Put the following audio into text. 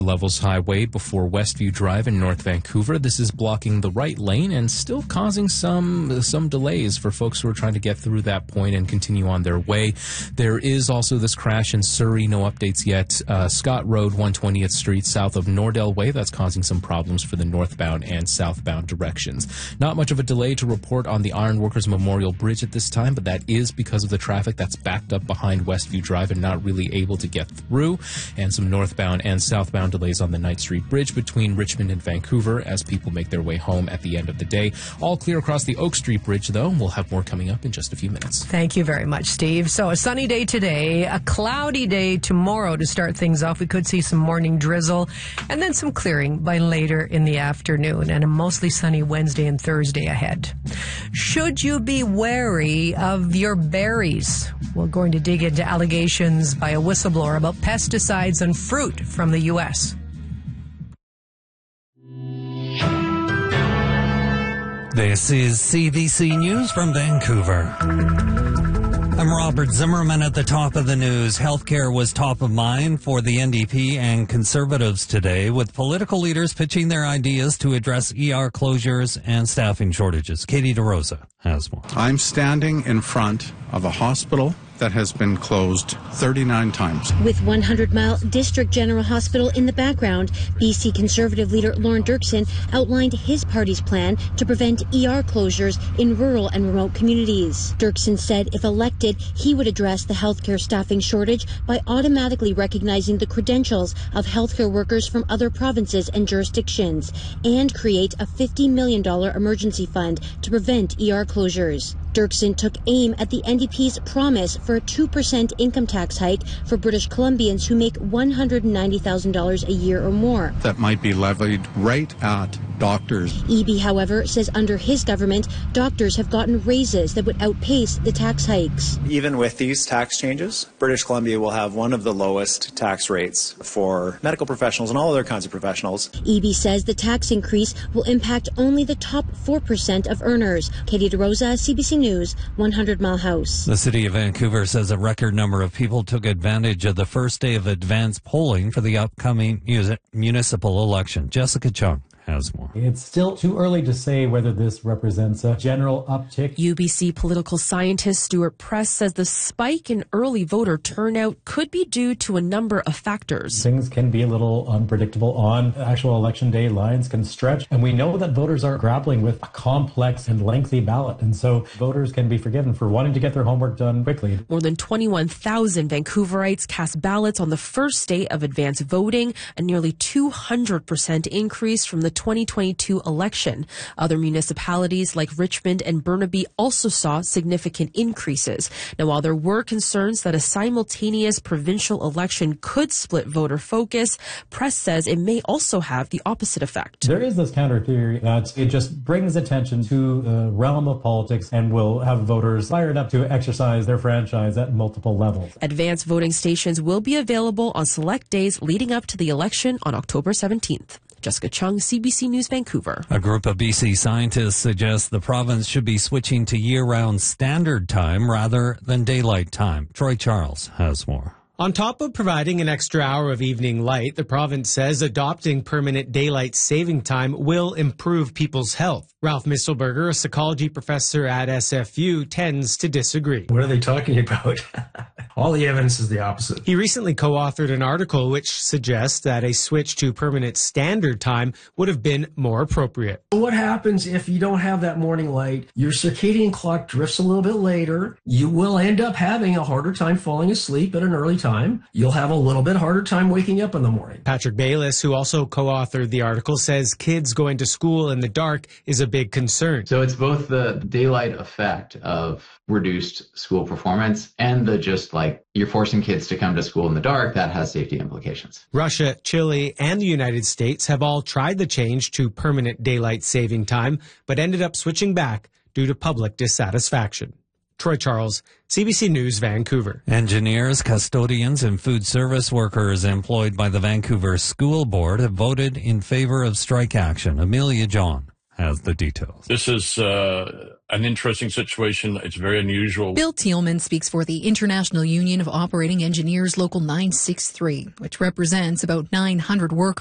Levels Highway before Westview Drive in North Vancouver. This is blocking the right lane and still causing some delays for folks who are trying to get through that point and continue on their way. There is also this crash in Surrey. No updates yet. Scott Road, 120th Street, south of Nordell Way. That's causing some problems for the northbound and southbound directions. Not much of a delay to report on the Ironworkers Memorial Bridge at this time, but that is because of the traffic that's backed up behind Westview Drive and not really able to get through, and some northbound and southbound delays on the Knight Street Bridge between Richmond and Vancouver as people make their way home at the end of the day. All clear across the Oak Street Bridge, though. We'll have more coming up in just a few minutes. Thank you very much, Steve. So a sunny day today, a cloudy day tomorrow to start things off. We could see some morning drizzle and then some clearing by later in the afternoon, and a mostly sunny Wednesday and Thursday ahead. Should you be wary of your berries? We're going to dig into allegations by a whistleblower about pesticides and fruit from the U.S. This is CBC News from Vancouver. I'm Robert Zimmerman at the top of the news. Healthcare was top of mind for the NDP and Conservatives today, with political leaders pitching their ideas to address ER closures and staffing shortages. Katie DeRosa has more. I'm standing in front of a hospital that has been closed 39 times. With 100 Mile District General Hospital in the background, BC Conservative leader Lorne Dirksen outlined his party's plan to prevent ER closures in rural and remote communities. Dirksen said if elected, he would address the healthcare staffing shortage by automatically recognizing the credentials of healthcare workers from other provinces and jurisdictions, and create a $50 million emergency fund to prevent ER closures. Dirksen took aim at the NDP's promise for a 2% income tax hike for British Columbians who make $190,000 a year or more. That might be levied right at doctors. Eby, however, says under his government, doctors have gotten raises that would outpace the tax hikes. Even with these tax changes, British Columbia will have one of the lowest tax rates for medical professionals and all other kinds of professionals. Eby says the tax increase will impact only the top 4% of earners. Katie DeRosa, CBC News, 100 Mile House. The City of Vancouver says a record number of people took advantage of the first day of advanced polling for the upcoming municipal election. Jessica Chung has more. It's still too early to say whether this represents a general uptick. UBC political scientist Stuart Press says the spike in early voter turnout could be due to a number of factors. Things can be a little unpredictable on actual election day. Lines can stretch, and we know that voters are grappling with a complex and lengthy ballot, and so voters can be forgiven for wanting to get their homework done quickly. More than 21,000 Vancouverites cast ballots on the first day of advance voting, a nearly 200% increase from the 2022 election. Other municipalities like Richmond and Burnaby also saw significant increases. Now, while there were concerns that a simultaneous provincial election could split voter focus, Press says it may also have the opposite effect. There is this counter theory that it just brings attention to the realm of politics and will have voters fired up to exercise their franchise at multiple levels. Advanced voting stations will be available on select days leading up to the election on October 17th. Jessica Chung, CBC News, Vancouver. A group of BC scientists suggests the province should be switching to year-round standard time rather than daylight time. Troy Charles has more. On top of providing an extra hour of evening light, the province says adopting permanent daylight saving time will improve people's health. Ralph Mistelberger, a psychology professor at SFU, tends to disagree. What are they talking about? All the evidence is the opposite. He recently co-authored an article which suggests that a switch to permanent standard time would have been more appropriate. What happens if you don't have that morning light? Your circadian clock drifts a little bit later. You will end up having a harder time falling asleep at an early time. You'll have a little bit harder time waking up in the morning. Patrick Bayless, who also co-authored the article, says kids going to school in the dark is a big concern. So it's both the daylight effect of reduced school performance and the just like you're forcing kids to come to school in the dark, that has safety implications. Russia, Chile, and the United States have all tried the change to permanent daylight saving time, but ended up switching back due to public dissatisfaction. Troy Charles, CBC News, Vancouver. Engineers, custodians, and food service workers employed by the Vancouver School Board have voted in favor of strike action. Amelia John has the details. This is an interesting situation. It's very unusual. Bill Thielman speaks for the International Union of Operating Engineers Local 963, which represents about 900 workers.